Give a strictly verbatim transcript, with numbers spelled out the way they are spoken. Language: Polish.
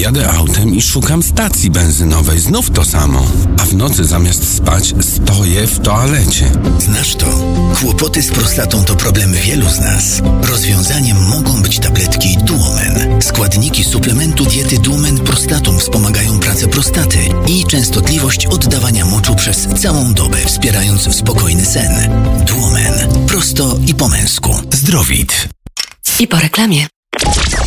Jadę autem i szukam stacji benzynowej. Znów to samo. A w nocy zamiast spać stoję w toalecie. Znasz to? Kłopoty z prostatą to problem wielu z nas. Rozwiązaniem mogą być tabletki Duomen. Składniki suplementu diety Duomen Prostatum wspomagają pracę prostaty i częstotliwość oddawania moczu przez całą dobę, wspierając spokojny sen. Duomen. Prosto i po męsku. Zdrowit. I po reklamie.